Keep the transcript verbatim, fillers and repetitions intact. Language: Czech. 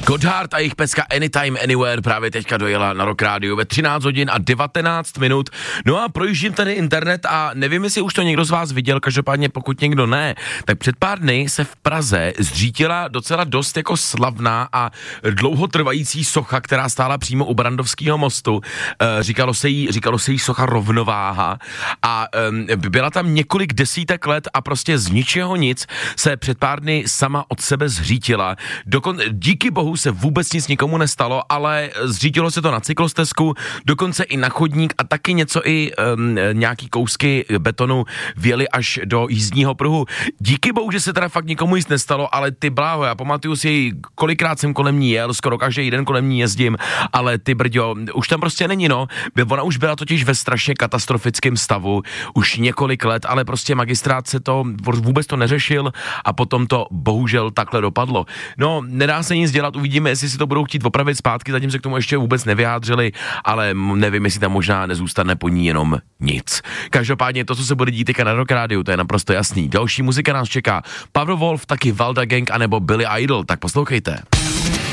Gotthard a jejich pecka Anytime Anywhere právě teďka dojela na Rock Radio ve třináct hodin a devatenáct minut. No a projíždím tady internet a nevím, jestli už to někdo z vás viděl, každopádně pokud někdo ne, tak před pár dny se v Praze zřítila docela dost jako slavná a dlouhotrvající socha, která stála přímo u Brandovského mostu. E, říkalo se jí, říkalo se jí socha Rovnováha a e, byla tam několik desítek let a prostě z ničeho nic se před pár dny sama od sebe zřítila. Dokon, díky bohu se vůbec nic nikomu nestalo, ale zřítilo se to na cyklostezku, dokonce i na chodník a taky něco i um, nějaký kousky betonu vjeli až do jízdního pruhu. Díky bohu, že se teda fakt nikomu nic nestalo, ale ty bláho, já pamatuju si, kolikrát jsem kolem ní jel, skoro každý den kolem ní jezdím, ale ty brďo, už tam prostě není, no. Ona už byla totiž ve strašně katastrofickém stavu, už několik let, ale prostě magistrát se to, vůbec to neřešil a potom to bohužel takhle dopadlo. No, nedá se nic dělat, uvidíme, jestli si to budou chtít opravit zpátky, zatím se k tomu ještě vůbec nevyjádřili, ale nevím, jestli tam možná nezůstane po ní jenom nic. Každopádně to, co se bude dít teďka na Rock Radio, to je naprosto jasný. Další muzika nás čeká. Powerwolf, taky Valda Gang, anebo Billy Idol, tak poslouchejte.